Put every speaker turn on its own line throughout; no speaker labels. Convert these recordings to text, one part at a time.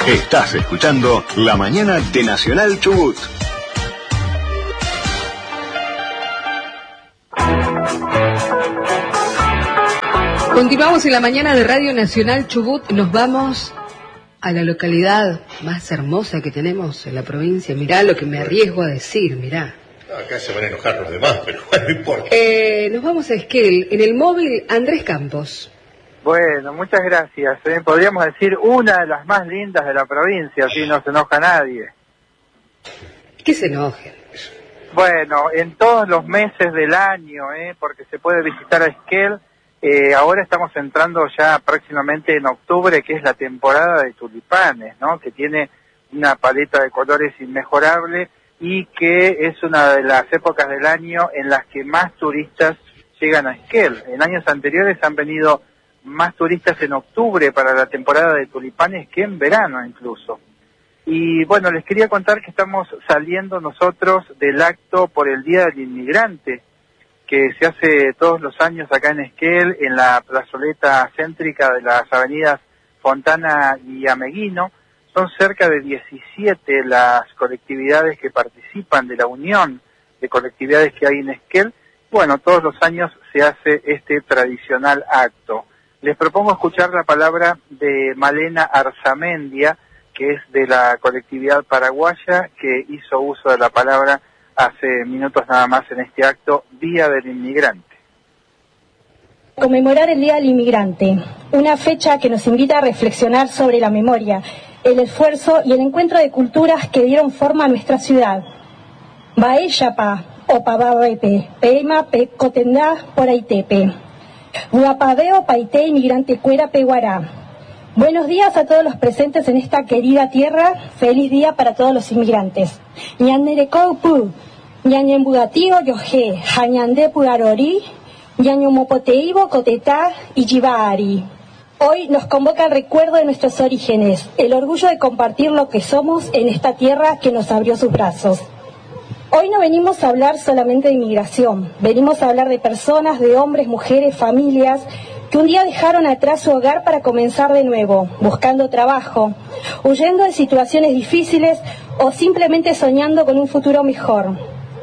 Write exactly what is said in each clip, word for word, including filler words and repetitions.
Estás escuchando La Mañana de Nacional Chubut.
Continuamos en La Mañana de Radio Nacional Chubut. Nos vamos a la localidad más hermosa que tenemos en la provincia. Mirá lo que me arriesgo a decir, mirá.
Acá se van a enojar los demás, pero no importa.
Eh, nos vamos a Esquel. En el móvil, Andrés Campos.
Bueno, muchas gracias. ¿eh? Podríamos decir una de las más lindas de la provincia, así no se enoja nadie.
¿Qué se enoje?
Bueno, en todos los meses del año, ¿eh? porque se puede visitar a Esquel. Eh, ahora estamos entrando ya próximamente en octubre, que es la temporada de tulipanes, ¿no? Que tiene una paleta de colores inmejorable y que es una de las épocas del año en las que más turistas llegan a Esquel. En años anteriores han venido más turistas en octubre para la temporada de tulipanes que en verano incluso. Y bueno, les quería contar que estamos saliendo nosotros del acto por el Día del Inmigrante, que se hace todos los años acá en Esquel, en la plazoleta céntrica de las avenidas Fontana y Ameguino. Son cerca de diecisiete las colectividades que participan de la unión de colectividades que hay en Esquel. Bueno, todos los años se hace este tradicional acto. Les propongo escuchar la palabra de Malena Arzamendia, que es de la colectividad paraguaya, que hizo uso de la palabra hace minutos nada más en este acto, Día del Inmigrante.
Conmemorar el Día del Inmigrante, una fecha que nos invita a reflexionar sobre la memoria, el esfuerzo y el encuentro de culturas que dieron forma a nuestra ciudad. Baeyapa, Opababepe, Peima, Pecotendá, Poraitepe. Guapaveo, Paité, Inmigrante Cuera, Peguará. Buenos días a todos los presentes en esta querida tierra. Feliz día para todos los inmigrantes. Ñanerecoupu, Ñañembudatío, Yoje, Jañandé, Purarori, Ñañomopoteibo, Cotetá y Yibaari. Hoy nos convoca el recuerdo de nuestros orígenes, el orgullo de compartir lo que somos en esta tierra que nos abrió sus brazos. Hoy no venimos a hablar solamente de inmigración, venimos a hablar de personas, de hombres, mujeres, familias, que un día dejaron atrás su hogar para comenzar de nuevo, buscando trabajo, huyendo de situaciones difíciles o simplemente soñando con un futuro mejor.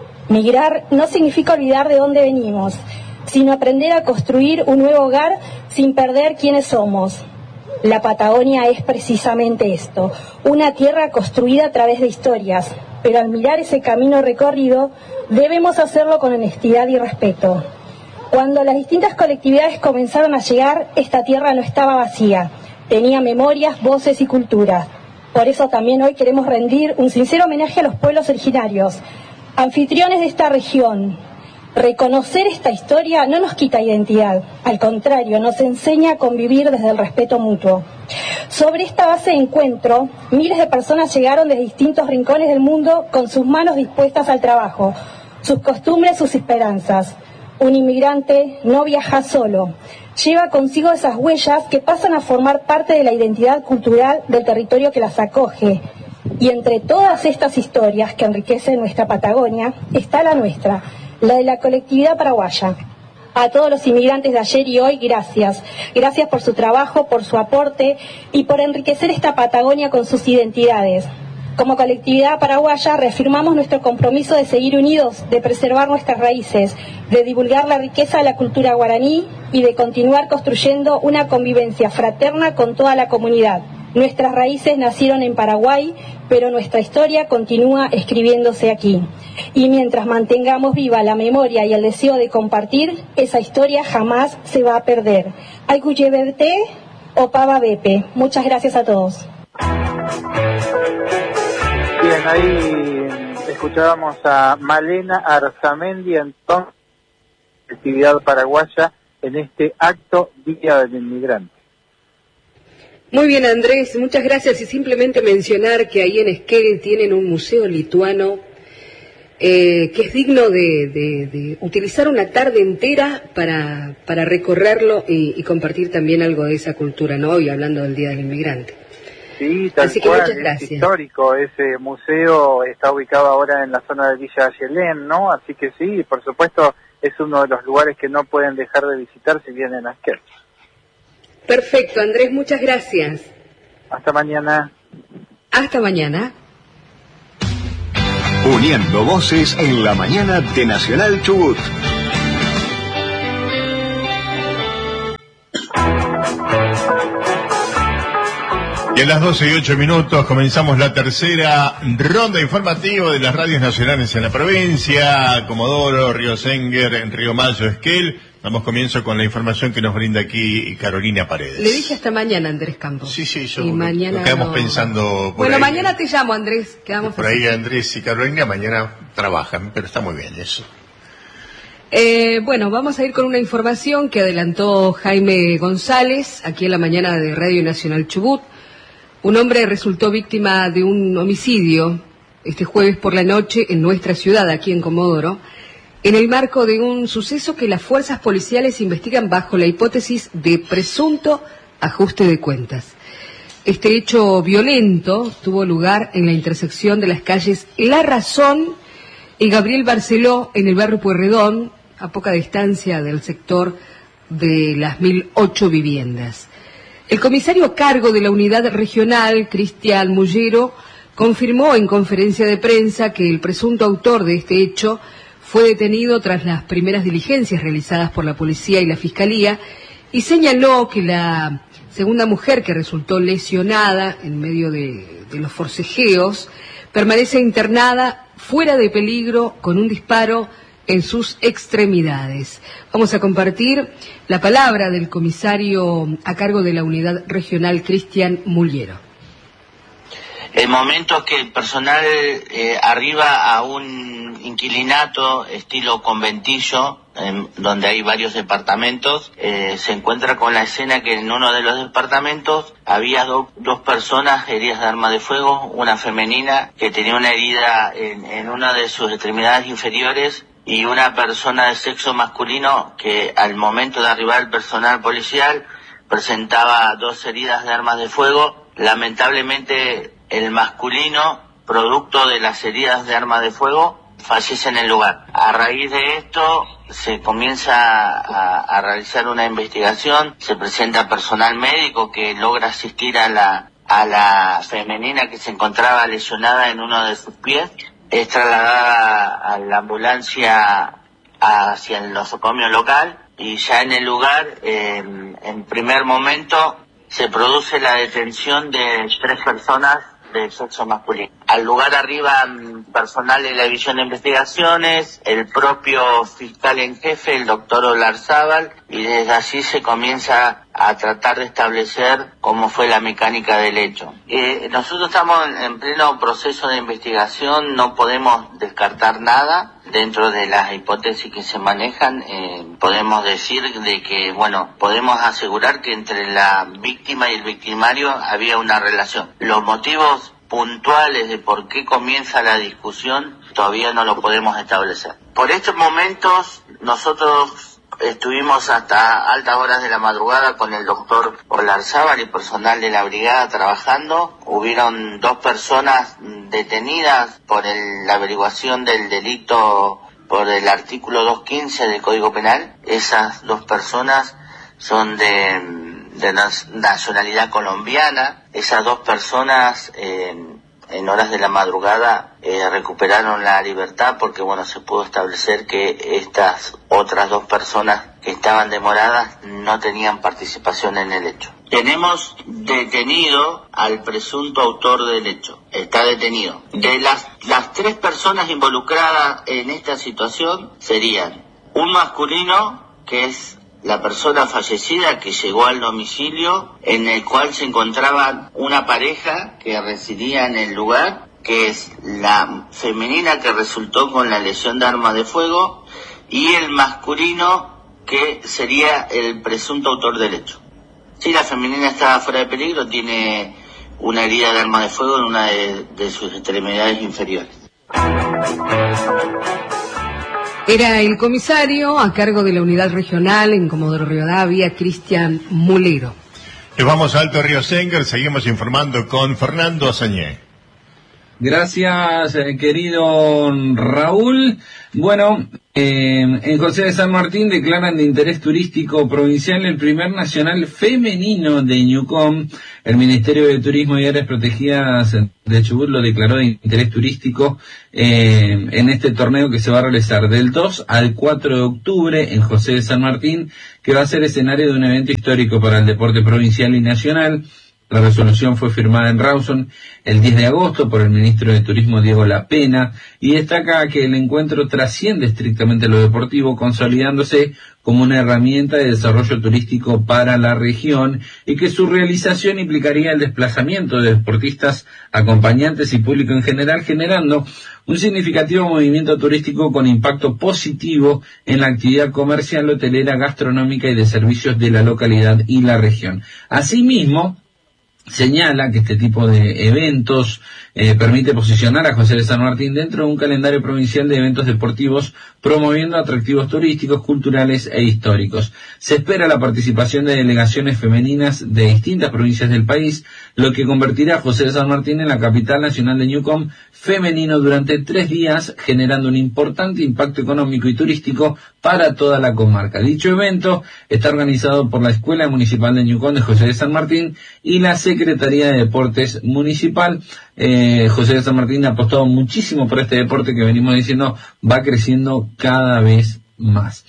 Migrar no significa olvidar de dónde venimos, sino aprender a construir un nuevo hogar sin perder quiénes somos. La Patagonia es precisamente esto, una tierra construida a través de historias, pero al mirar ese camino recorrido debemos hacerlo con honestidad y respeto. Cuando las distintas colectividades comenzaron a llegar, esta tierra no estaba vacía, tenía memorias, voces y culturas. Por eso también hoy queremos rendir un sincero homenaje a los pueblos originarios, anfitriones de esta región. Reconocer esta historia no nos quita identidad, al contrario, nos enseña a convivir desde el respeto mutuo. Sobre esta base de encuentro, miles de personas llegaron desde distintos rincones del mundo con sus manos dispuestas al trabajo, sus costumbres, sus esperanzas. Un inmigrante no viaja solo, lleva consigo esas huellas que pasan a formar parte de la identidad cultural del territorio que las acoge. Y entre todas estas historias que enriquecen nuestra Patagonia, está la nuestra, la de la colectividad paraguaya. A todos los inmigrantes de ayer y hoy, gracias. Gracias por su trabajo, por su aporte y por enriquecer esta Patagonia con sus identidades. Como colectividad paraguaya reafirmamos nuestro compromiso de seguir unidos, de preservar nuestras raíces, de divulgar la riqueza de la cultura guaraní y de continuar construyendo una convivencia fraterna con toda la comunidad. Nuestras raíces nacieron en Paraguay, pero nuestra historia continúa escribiéndose aquí. Y mientras mantengamos viva la memoria y el deseo de compartir, esa historia jamás se va a perder. Aykuyebete o Pavabepe. Muchas gracias a todos.
Bien, ahí escuchábamos a Malena Arzamendi, entonces, actividad paraguaya en este acto Día del Inmigrante.
Muy bien, Andrés, muchas gracias. Y simplemente mencionar que ahí en Esquel tienen un museo lituano eh, que es digno de, de, de utilizar una tarde entera para, para recorrerlo y, y compartir también algo de esa cultura, ¿no? Y hablando del Día del Inmigrante.
Sí, tal
Así que
cual,
muchas
es
gracias.
Histórico, ese museo está ubicado ahora en la zona de Villa Ayelén, ¿no? Así que sí, por supuesto, es uno de los lugares que no pueden dejar de visitar si vienen a Esquel.
Perfecto, Andrés, muchas gracias.
Hasta mañana.
Hasta mañana.
Uniendo voces en la mañana de Nacional Chubut.
Y a las doce y ocho minutos comenzamos la tercera ronda informativa de las radios nacionales en la provincia. Comodoro, Río Senguer, Río Mayo, Esquel. Damos comienzo con la información que nos brinda aquí Carolina Paredes.
Le dije hasta mañana, Andrés Campos.
Sí, sí, yo
y
lo,
mañana
lo quedamos
no...
pensando por
Bueno,
ahí.
mañana te llamo, Andrés. Quedamos
por
así.
ahí Andrés y Carolina mañana trabajan, pero está muy bien eso.
Eh, bueno, vamos a ir con una información que adelantó Jaime González, aquí en la mañana de Radio Nacional Chubut. Un hombre resultó víctima de un homicidio este jueves por la noche en nuestra ciudad, aquí en Comodoro, en el marco de un suceso que las fuerzas policiales investigan bajo la hipótesis de presunto ajuste de cuentas. Este hecho violento tuvo lugar en la intersección de las calles La Razón y Gabriel Barceló, en el barrio Pueyrredón, a poca distancia del sector de las mil ocho viviendas. El comisario a cargo de la unidad regional, Cristian Mullero, confirmó en conferencia de prensa que el presunto autor de este hecho fue detenido tras las primeras diligencias realizadas por la policía y la fiscalía y señaló que la segunda mujer que resultó lesionada en medio de, de los forcejeos permanece internada fuera de peligro con un disparo en sus extremidades. Vamos a compartir la palabra del comisario a cargo de la unidad regional, Cristian Mullero.
El momento que el personal eh, arriba a un inquilinato estilo conventillo, en, donde hay varios departamentos, eh, se encuentra con la escena que en uno de los departamentos había do, dos personas heridas de arma de fuego, una femenina que tenía una herida en, en una de sus extremidades inferiores y una persona de sexo masculino que al momento de arribar el personal policial presentaba dos heridas de armas de fuego. Lamentablemente el masculino, producto de las heridas de arma de fuego, fallece en el lugar. A raíz de esto se comienza a, a realizar una investigación, se presenta personal médico que logra asistir a la, a la femenina que se encontraba lesionada en uno de sus pies, es trasladada a la ambulancia hacia el nosocomio local y ya en el lugar, eh, en primer momento, se produce la detención de tres personas de sexo masculino. Al lugar arriban personal de la División de Investigaciones, el propio fiscal en jefe, el doctor Olarzábal, y desde allí se comienza a tratar de establecer cómo fue la mecánica del hecho. Eh, nosotros estamos en pleno proceso de investigación, no podemos descartar nada. Dentro de las hipótesis que se manejan, eh, podemos decir de que, bueno, podemos asegurar que entre la víctima y el victimario había una relación. Los motivos puntuales de por qué comienza la discusión todavía no lo podemos establecer. Por estos momentos, nosotros estuvimos hasta altas horas de la madrugada con el doctor Olarzábal y personal de la brigada trabajando. Hubieron dos personas detenidas por el, la averiguación del delito por el artículo doscientos quince del Código Penal. Esas dos personas son de, de nacionalidad colombiana. Esas dos personas eh, en horas de la madrugada eh, recuperaron la libertad porque, bueno, se pudo establecer que estas otras dos personas que estaban demoradas no tenían participación en el hecho. Tenemos detenido al presunto autor del hecho. Está detenido. De las, las tres personas involucradas en esta situación serían un masculino, que es la persona fallecida que llegó al domicilio, en el cual se encontraba una pareja que residía en el lugar, que es la femenina que resultó con la lesión de arma de fuego, y el masculino que sería el presunto autor del hecho. Sí, la femenina estaba fuera de peligro, tiene una herida de arma de fuego en una de, de sus extremidades inferiores.
Era el comisario a cargo de la unidad regional en Comodoro Rivadavia, Cristian Mullero.
Nos vamos a Alto Río Senguer, seguimos informando con Fernando Azañé.
Gracias, eh, querido Raúl. Bueno, eh, en José de San Martín declaran de interés turístico provincial el primer nacional femenino de Ñucom. El Ministerio de Turismo y Áreas Protegidas de Chubut lo declaró de interés turístico eh, en este torneo que se va a realizar del dos al cuatro de octubre en José de San Martín, que va a ser escenario de un evento histórico para el deporte provincial y nacional. La resolución fue firmada en Rawson el diez de agosto por el ministro de Turismo Diego Lapena y destaca que el encuentro trasciende estrictamente lo deportivo, consolidándose como una herramienta de desarrollo turístico para la región y que su realización implicaría el desplazamiento de deportistas, acompañantes y público en general, generando un significativo movimiento turístico con impacto positivo en la actividad comercial, hotelera, gastronómica y de servicios de la localidad y la región. Asimismo, señala que este tipo de eventos eh, permite posicionar a José de San Martín dentro de un calendario provincial de eventos deportivos, promoviendo atractivos turísticos, culturales e históricos. Se espera la participación de delegaciones femeninas de distintas provincias del país, lo que convertirá a José de San Martín en la capital nacional de Ñucom femenino durante tres días, generando un importante impacto económico y turístico para toda la comarca. Dicho evento está organizado por la Escuela Municipal de Ñucom de José de San Martín y la Secretaría de Deportes Municipal. Eh, José de San Martín ha apostado muchísimo por este deporte que venimos diciendo va creciendo cada vez más.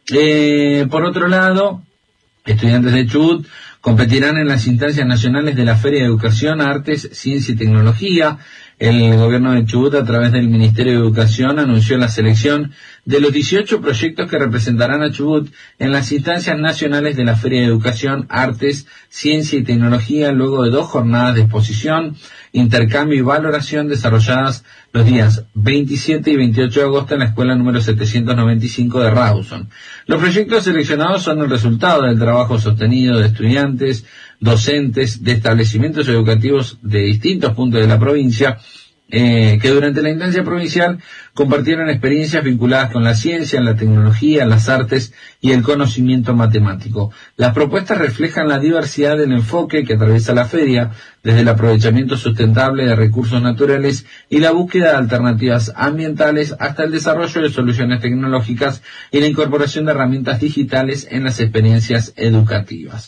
Eh, por otro lado, estudiantes de Chubut competirán en las instancias nacionales de la Feria de Educación, Artes, Ciencia y Tecnología. El gobierno de Chubut, a través del Ministerio de Educación, anunció la selección de los dieciocho proyectos que representarán a Chubut en las instancias nacionales de la Feria de Educación, Artes, Ciencia y Tecnología, luego de dos jornadas de exposición, intercambio y valoración desarrolladas los días veintisiete y veintiocho de agosto en la escuela número setecientos noventa y cinco de Rawson. Los proyectos seleccionados son el resultado del trabajo sostenido de estudiantes, docentes de establecimientos educativos de distintos puntos de la provincia, eh, que durante la instancia provincial compartieron experiencias vinculadas con la ciencia, la tecnología, las artes y el conocimiento matemático. Las propuestas reflejan la diversidad del enfoque que atraviesa la feria, desde el aprovechamiento sustentable de recursos naturales y la búsqueda de alternativas ambientales hasta el desarrollo de soluciones tecnológicas y la incorporación de herramientas digitales en las experiencias educativas.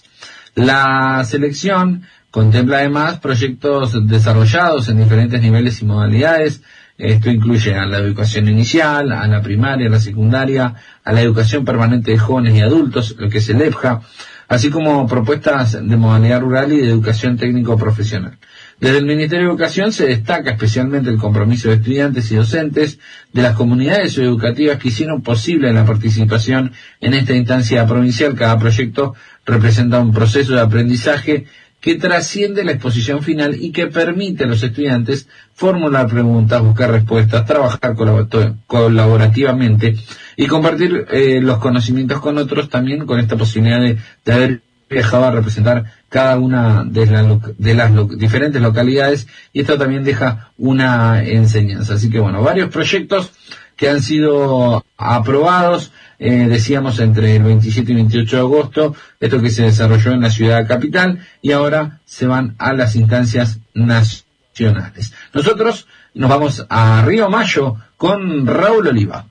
La selección contempla además proyectos desarrollados en diferentes niveles y modalidades. Esto incluye a la educación inicial, a la primaria, a la secundaria, a la educación permanente de jóvenes y adultos, lo que es el E P J A, así como propuestas de modalidad rural y de educación técnico-profesional. Desde el Ministerio de Educación se destaca especialmente el compromiso de estudiantes y docentes de las comunidades educativas que hicieron posible la participación en esta instancia provincial. Cada proyecto representa un proceso de aprendizaje que trasciende la exposición final y que permite a los estudiantes formular preguntas, buscar respuestas, trabajar colaborativamente y compartir eh, los conocimientos con otros, también con esta posibilidad de, de haber viajado a representar cada una de, la, de las lo, diferentes localidades, y esto también deja una enseñanza. Así que bueno, varios proyectos que han sido aprobados, eh, decíamos entre el veintisiete y veintiocho de agosto, esto que se desarrolló en la ciudad capital, y ahora se van a las instancias nacionales. Nosotros nos vamos a Río Mayo con Raúl Oliva.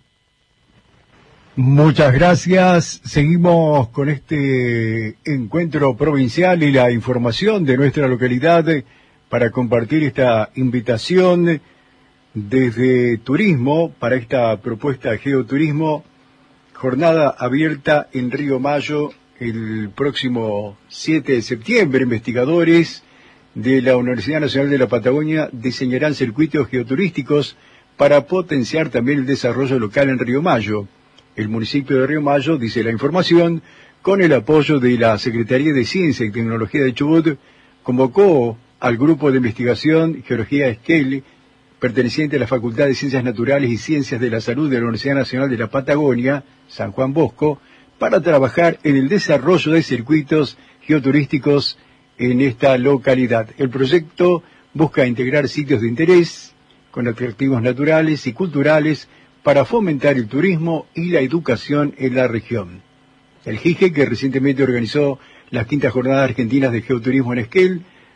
Muchas gracias. Seguimos con este encuentro provincial y la información de nuestra localidad para compartir esta invitación desde Turismo para esta propuesta de geoturismo, jornada abierta en Río Mayo el próximo siete de septiembre. Investigadores de la Universidad Nacional de la Patagonia diseñarán circuitos geoturísticos para potenciar también el desarrollo local en Río Mayo. El municipio de Río Mayo, dice la información, con el apoyo de la Secretaría de Ciencia y Tecnología de Chubut, convocó al grupo de investigación Geología Esquel, perteneciente a la Facultad de Ciencias Naturales y Ciencias de la Salud de la Universidad Nacional de la Patagonia, San Juan Bosco, para trabajar en el desarrollo de circuitos geoturísticos en esta localidad. El proyecto busca integrar sitios de interés con atractivos naturales y culturales para fomentar el turismo y la educación en la región. El G I G E, que recientemente organizó las quintas jornadas argentinas de geoturismo en Esquel,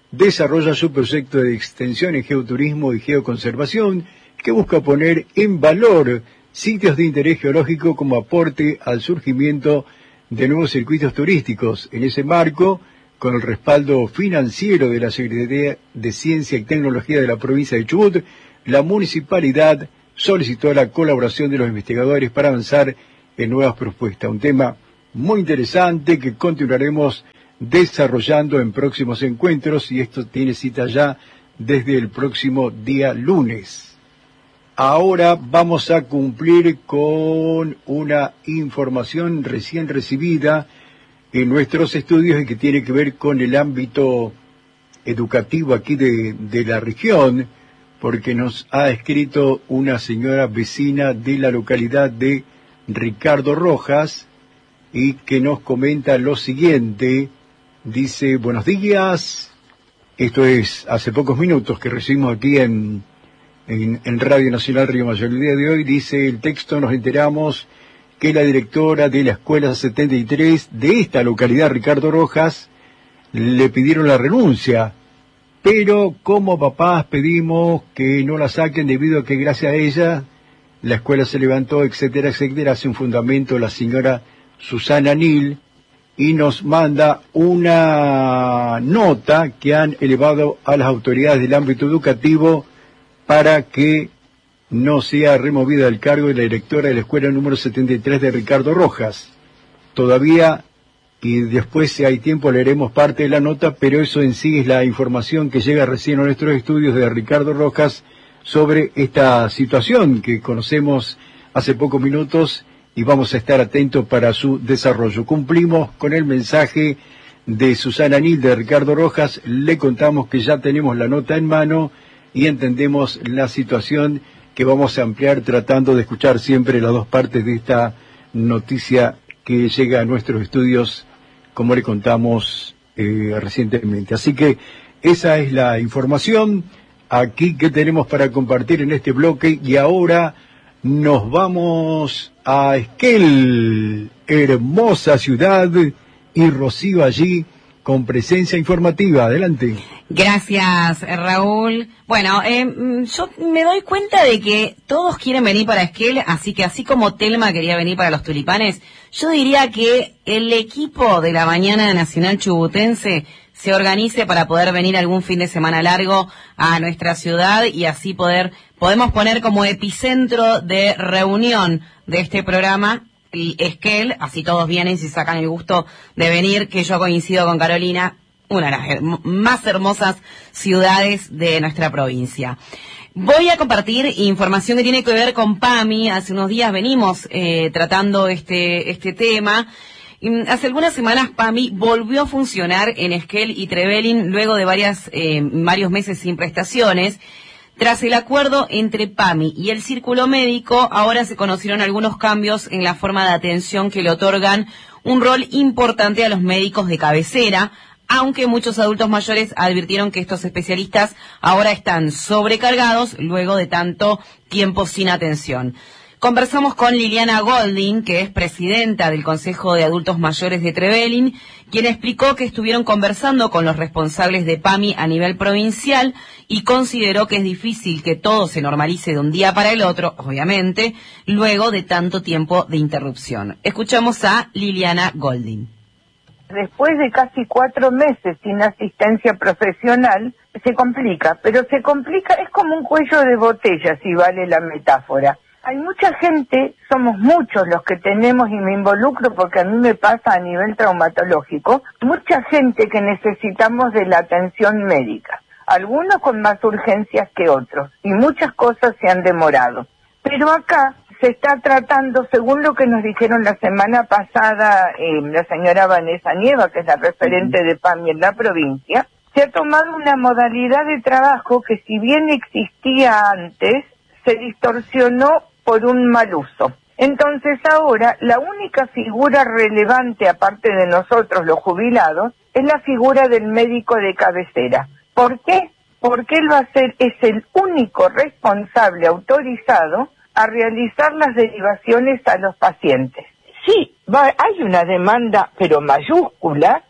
desarrolla su proyecto de extensión en geoturismo y geoconservación que busca poner en valor sitios de interés geológico como aporte al surgimiento de nuevos circuitos turísticos. En ese marco, con el respaldo financiero de la Secretaría de Ciencia y Tecnología de la provincia de Chubut, la municipalidad solicitó la colaboración de los investigadores para avanzar en nuevas propuestas. Un tema muy interesante que continuaremos desarrollando en próximos encuentros, y esto tiene cita ya desde el próximo día lunes. Ahora vamos a cumplir con una información recién recibida en nuestros estudios y que tiene que ver con el ámbito educativo aquí de, de la región, porque nos ha escrito una señora vecina de la localidad de Ricardo Rojas y que nos comenta lo siguiente. Dice: buenos días, esto es hace pocos minutos que recibimos aquí en, en, en Radio Nacional Río Mayor. El día de hoy, dice el texto, nos enteramos que la directora de la Escuela setenta y tres de esta localidad, Ricardo Rojas, le pidieron la renuncia, pero como papás pedimos que no la saquen debido a que gracias a ella la escuela se levantó, etcétera, etcétera. Hace un fundamento la señora Susana Nil y nos manda una nota que han elevado a las autoridades del ámbito educativo para que no sea removida del cargo de la directora de la escuela número setenta y tres de Ricardo Rojas. Todavía, y después si hay tiempo leeremos parte de la nota, pero eso en sí es la información que llega recién a nuestros estudios de Ricardo Rojas sobre esta situación que conocemos hace pocos minutos y vamos a estar atentos para su desarrollo. Cumplimos con el mensaje de Susana Nil de Ricardo Rojas, le contamos que ya tenemos la nota en mano y entendemos la situación que vamos a ampliar tratando de escuchar siempre las dos partes de esta noticia que llega a nuestros estudios, como le contamos eh, recientemente. Así que esa es la información aquí que tenemos para compartir en este bloque, y ahora nos vamos a Esquel, hermosa ciudad, y Rocío allí con presencia informativa. Adelante.
Gracias, Raúl. Bueno, eh, yo me doy cuenta de que todos quieren venir para Esquel, así que así como Telma quería venir para los Tulipanes, yo diría que el equipo de la Mañana Nacional Chubutense se organice para poder venir algún fin de semana largo a nuestra ciudad y así poder podemos poner como epicentro de reunión de este programa y Esquel, así todos vienen y se sacan el gusto de venir, que yo coincido con Carolina, una de las her- más hermosas ciudades de nuestra provincia. Voy a compartir información que tiene que ver con PAMI. Hace unos días venimos eh, tratando este este tema. Hace algunas semanas PAMI volvió a funcionar en Esquel y Trevelin luego de varias eh, varios meses sin prestaciones. Tras el acuerdo entre PAMI y el Círculo Médico, ahora se conocieron algunos cambios en la forma de atención que le otorgan un rol importante a los médicos de cabecera, aunque muchos adultos mayores advirtieron que estos especialistas ahora están sobrecargados luego de tanto tiempo sin atención. Conversamos con Liliana Golding, que es presidenta del Consejo de Adultos Mayores de Trevelin, quien explicó que estuvieron conversando con los responsables de PAMI a nivel provincial y consideró que es difícil que todo se normalice de un día para el otro, obviamente, luego de tanto tiempo de interrupción. Escuchamos a Liliana Golding.
Después de casi cuatro meses sin asistencia profesional, se complica, pero se complica, es como un cuello de botella, si vale la metáfora. Hay mucha gente, somos muchos los que tenemos, y me involucro porque a mí me pasa a nivel traumatológico, mucha gente que necesitamos de la atención médica, algunos con más urgencias que otros, y muchas cosas se han demorado. Pero acá se está tratando, según lo que nos dijeron la semana pasada, eh, la señora Vanessa Nieva, que es la referente de PAMI en la provincia, se ha tomado una modalidad de trabajo que, si bien existía antes, se distorsionó por un mal uso. Entonces ahora la única figura relevante, aparte de nosotros los jubilados, es la figura del médico de cabecera. ¿Por qué? Porque él va a ser, es el único responsable autorizado a realizar las derivaciones a los pacientes. Sí, va, hay una demanda, pero mayúscula.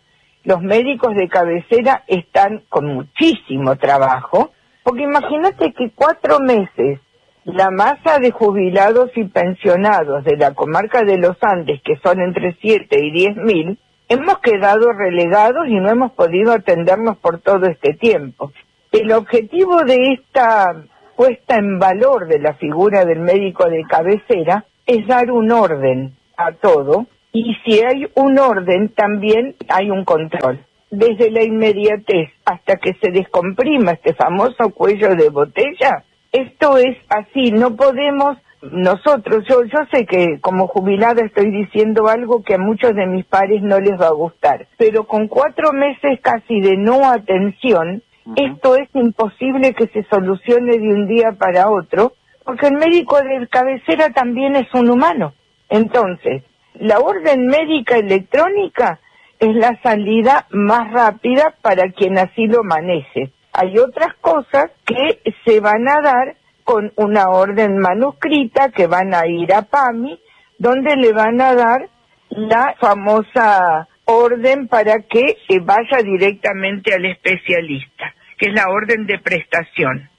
los médicos de cabecera están con muchísimo trabajo, porque imagínate que cuatro meses la masa de jubilados y pensionados de la comarca de los Andes, que son entre siete y diez mil, hemos quedado relegados y no hemos podido atendernos por todo este tiempo. El objetivo de esta puesta en valor de la figura del médico de cabecera es dar un orden a todo, y si hay un orden también hay un control. Desde la inmediatez hasta que se descomprima este famoso cuello de botella, esto es así, no podemos nosotros, yo yo sé que como jubilada estoy diciendo algo que a muchos de mis pares no les va a gustar, pero con cuatro meses casi de no atención, uh-huh. esto es imposible que se solucione de un día para otro, porque el médico de cabecera también es un humano. Entonces, la orden médica electrónica es la salida más rápida para quien así lo maneje. Hay otras cosas que se van a dar con una orden manuscrita que van a ir a PAMI, donde le van a dar la famosa orden para que vaya directamente al especialista, que es la orden de prestación.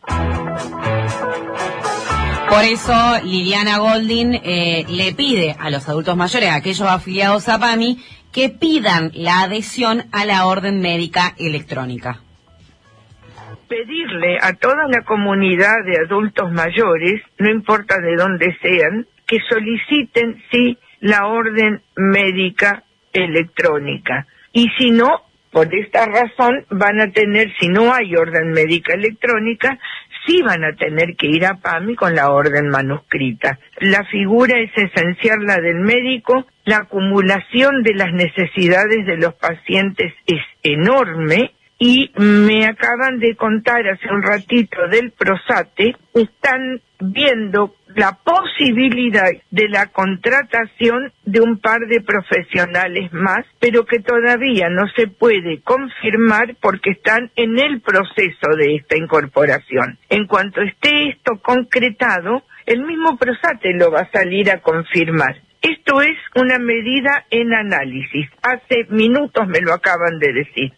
Por eso Liliana Goldin eh, le pide a los adultos mayores, a aquellos afiliados a PAMI, que pidan la adhesión a la orden médica electrónica.
Pedirle a toda la comunidad de adultos mayores, no importa de dónde sean, que soliciten, sí, la orden médica electrónica. Y si no, por esta razón van a tener, si no hay orden médica electrónica, sí van a tener que ir a PAMI con la orden manuscrita. La figura es esencial, la del médico, la acumulación de las necesidades de los pacientes es enorme, y me acaban de contar hace un ratito del PROSATE, están viendo la posibilidad de la contratación de un par de profesionales más, pero que todavía no se puede confirmar porque están en el proceso de esta incorporación. En cuanto esté esto concretado, el mismo PROSATE lo va a salir a confirmar. Esto es una medida en análisis. Hace minutos me lo acaban de decir.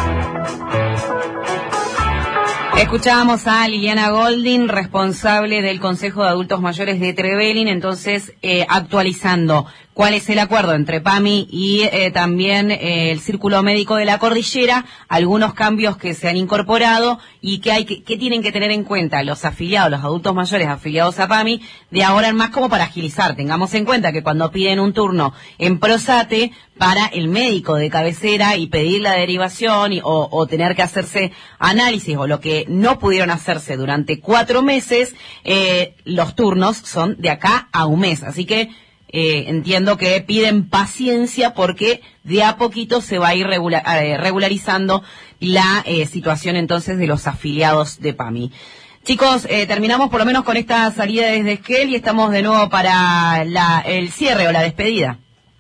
Escuchábamos a Liliana Goldin, responsable del Consejo de Adultos Mayores de Trevelin, entonces eh, actualizando cuál es el acuerdo entre PAMI y eh, también eh, el Círculo Médico de la Cordillera, algunos cambios que se han incorporado y que hay que, que tienen que tener en cuenta los afiliados, los adultos mayores afiliados a PAMI, de ahora en más, como para agilizar. Tengamos en cuenta que cuando piden un turno en PROSATE para el médico de cabecera y pedir la derivación y, o, o tener que hacerse análisis o lo que no pudieron hacerse durante cuatro meses, eh, los turnos son de acá a un mes. Así que Eh, entiendo que piden paciencia porque de a poquito se va a ir regular, eh, regularizando la eh, situación entonces de los afiliados de PAMI. Chicos, eh, terminamos por lo menos con esta salida desde Esquel y estamos de nuevo para la, el cierre o la despedida.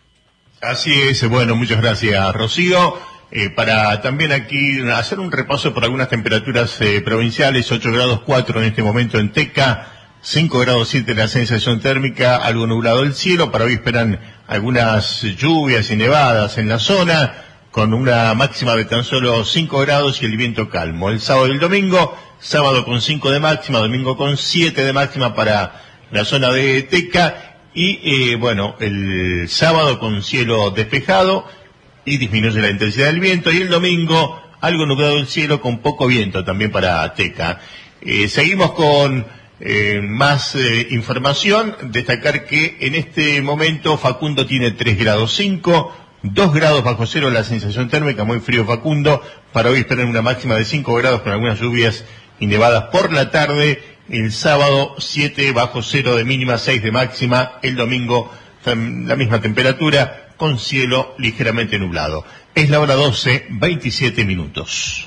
Así es, bueno, muchas gracias, Rocío. Eh, para también aquí hacer un repaso por algunas temperaturas eh, provinciales, ocho grados cuatro en este momento en Teca, cinco grados siete la sensación térmica, algo nublado el cielo. Para hoy esperan algunas lluvias y nevadas en la zona, con una máxima de tan solo cinco grados y el viento calmo. El sábado y el domingo, sábado con cinco de máxima, domingo con siete de máxima para la zona de Teca, y eh, bueno, el sábado con cielo despejado y disminuye la intensidad del viento, y el domingo algo nublado el cielo con poco viento también para Teca. Eh, seguimos con Eh, más eh, información. Destacar que en este momento Facundo tiene tres grados cinco, dos grados bajo cero la sensación térmica, muy frío Facundo. Para hoy esperan una máxima de cinco grados con algunas lluvias y nevadas por la tarde. El sábado siete bajo cero de mínima, seis de máxima. El domingo la misma temperatura con cielo ligeramente nublado. Es la hora doce, veintisiete minutos.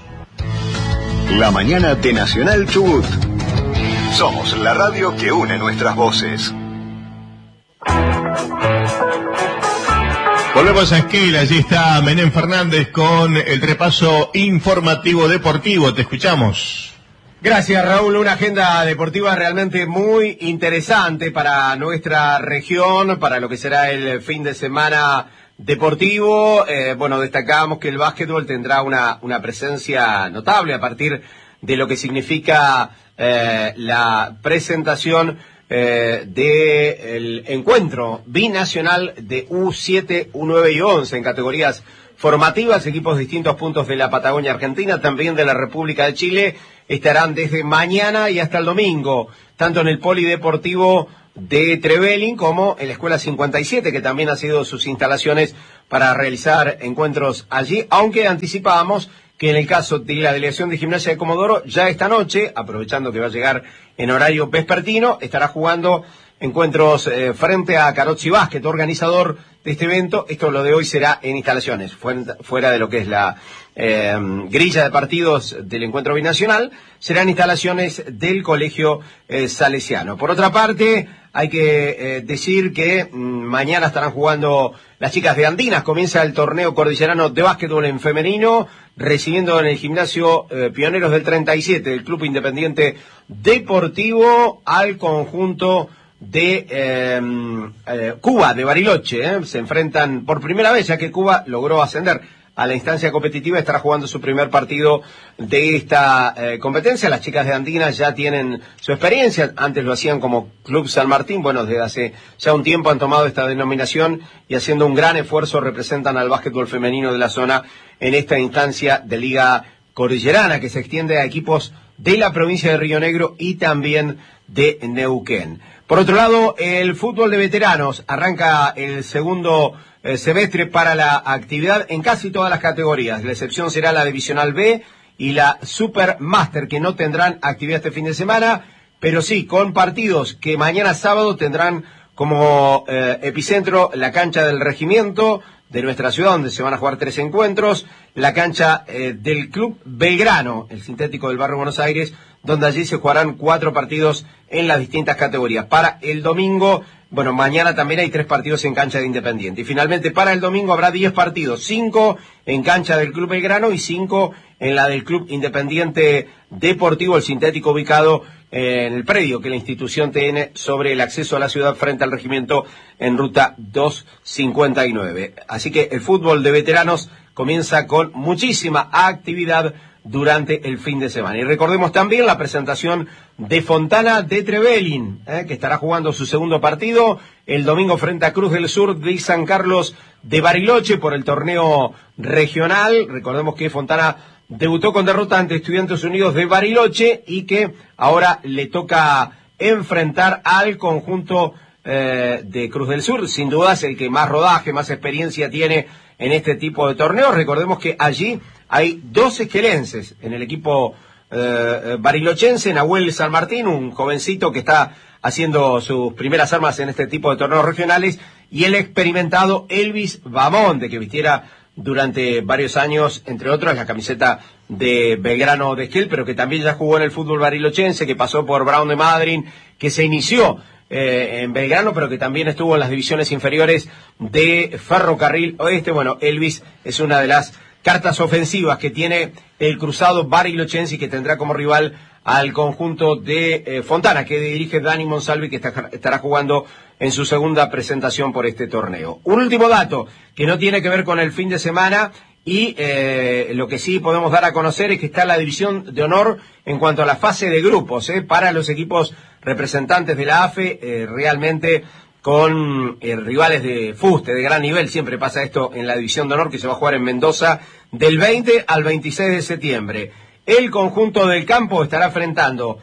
La mañana de Nacional Chubut. Somos la radio que une nuestras voces.
Volvemos a Esquel, allí está Menem Fernández con el repaso informativo deportivo. Te escuchamos.
Gracias, Raúl. Una agenda deportiva realmente muy interesante para nuestra región, para lo que será el fin de semana deportivo. Eh, bueno, destacábamos que el básquetbol tendrá una, una presencia notable a partir de lo que significa eh, la presentación eh, del encuentro binacional de U siete, U nueve y once en categorías formativas. Equipos de distintos puntos de la Patagonia Argentina, también de la República de Chile, estarán desde mañana y hasta el domingo, tanto en el Polideportivo de Trevelin como en la Escuela cincuenta y siete, que también ha sido sus instalaciones para realizar encuentros allí, aunque anticipábamos que en el caso de la delegación de Gimnasia de Comodoro, ya esta noche, aprovechando que va a llegar en horario vespertino, estará jugando encuentros eh, frente a Carozzi Basket, organizador de este evento. Esto, lo de hoy, será en instalaciones, fuera, fuera de lo que es la eh, grilla de partidos del encuentro binacional, serán instalaciones del Colegio eh, Salesiano. Por otra parte, hay que eh, decir que mm, mañana estarán jugando las chicas de Andinas. Comienza el torneo cordillerano de básquetbol en femenino, recibiendo en el gimnasio eh, Pioneros del treinta y siete, del Club Independiente Deportivo, al conjunto de eh, eh, Cuba, de Bariloche. ¿eh? Se enfrentan por primera vez, ya que Cuba logró ascender a la instancia competitiva. Estará jugando su primer partido de esta eh, competencia. Las chicas de Andinas ya tienen su experiencia, antes lo hacían como Club San Martín. Bueno, desde hace ya un tiempo han tomado esta denominación y, haciendo un gran esfuerzo, representan al básquetbol femenino de la zona en esta instancia de Liga Cordillerana, que se extiende a equipos de la provincia de Río Negro y también de Neuquén. Por otro lado, el fútbol de veteranos arranca el segundo eh, semestre para la actividad en casi todas las categorías. La excepción será la Divisional B y la Supermaster, que no tendrán actividad este fin de semana, pero sí con partidos que mañana sábado tendrán como eh, epicentro la cancha del Regimiento de nuestra ciudad, donde se van a jugar tres encuentros, la cancha eh, del Club Belgrano, el sintético del barrio Buenos Aires, donde allí se jugarán cuatro partidos en las distintas categorías. Para el domingo, bueno, mañana también hay tres partidos en cancha de Independiente. Y finalmente, para el domingo habrá diez partidos, cinco en cancha del Club Belgrano y cinco en la del Club Independiente Deportivo, el sintético ubicado en el predio que la institución tiene sobre el acceso a la ciudad frente al Regimiento en ruta doscientos cincuenta y nueve. Así que el fútbol de veteranos comienza con muchísima actividad durante el fin de semana. Y recordemos también la presentación de Fontana de Trevelin, eh, que estará jugando su segundo partido el domingo frente a Cruz del Sur de San Carlos de Bariloche por el torneo regional. Recordemos que Fontana debutó con derrota ante Estudiantes Unidos de Bariloche y que ahora le toca enfrentar al conjunto eh, de Cruz del Sur. Sin duda es el que más rodaje, más experiencia tiene en este tipo de torneos. Recordemos que allí hay dos esquelenses en el equipo eh, barilochense, Nahuel San Martín, un jovencito que está haciendo sus primeras armas en este tipo de torneos regionales, y el experimentado Elvis Bamonte, que vistiera durante varios años, entre otros, la camiseta de Belgrano de Esquel, pero que también ya jugó en el fútbol barilochense, que pasó por Brown de Madryn, que se inició eh, en Belgrano, pero que también estuvo en las divisiones inferiores de Ferrocarril Oeste. Bueno, Elvis es una de las cartas ofensivas que tiene el cruzado barilochense y que tendrá como rival al conjunto de eh, Fontana, que dirige Dani Monsalvi, que está, estará jugando en su segunda presentación por este torneo. Un último dato que no tiene que ver con el fin de semana y eh, lo que sí podemos dar a conocer es que está la división de honor en cuanto a la fase de grupos eh, para los equipos representantes de la A F E, eh, realmente con eh, rivales de fuste, de gran nivel. Siempre pasa esto en la división de honor, que se va a jugar en Mendoza del veinte al veintiséis de septiembre. El conjunto del campo estará enfrentando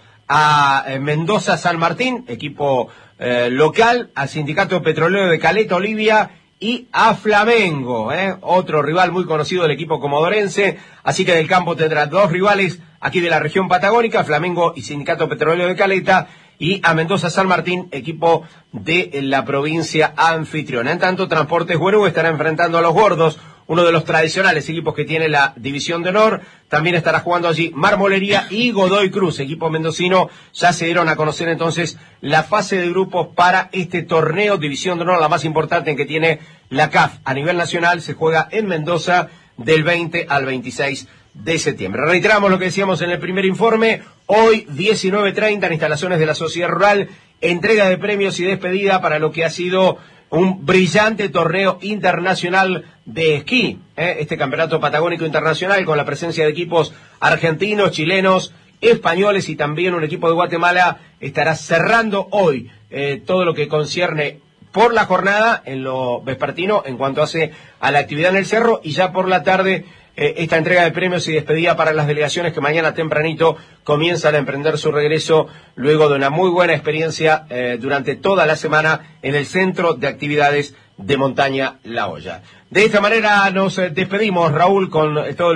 a eh, Mendoza San Martín, equipo eh, local, al Sindicato Petrolero de Caleta Olivia y a Flamengo, eh, otro rival muy conocido del equipo comodorense. Así que del campo tendrá dos rivales aquí de la región patagónica, Flamengo y Sindicato Petrolero de Caleta, y a Mendoza San Martín, equipo de la provincia anfitriona. En tanto, Transportes Güerugo estará enfrentando a los Gordos, uno de los tradicionales equipos que tiene la división de honor. También estará jugando allí Marmolería y Godoy Cruz, equipo mendocino. Ya se dieron a conocer entonces la fase de grupos para este torneo, división de honor, la más importante en que tiene la C A F a nivel nacional. Se juega en Mendoza del veinte al veintiséis de septiembre. Reiteramos lo que decíamos en el primer informe. Hoy, diecinueve treinta, en instalaciones de la Sociedad Rural, entrega de premios y despedida para lo que ha sido un brillante torneo internacional de esquí, ¿eh? Este campeonato patagónico internacional con la presencia de equipos argentinos, chilenos, españoles y también un equipo de Guatemala estará cerrando hoy eh, todo lo que concierne por la jornada en lo vespertino en cuanto hace a la actividad en el cerro, y ya por la tarde eh, esta entrega de premios y despedida para las delegaciones que mañana tempranito comienzan a emprender su regreso luego de una muy buena experiencia eh, durante toda la semana en el Centro de Actividades de Montaña La Hoya. De esta manera nos despedimos, Raúl, con todo el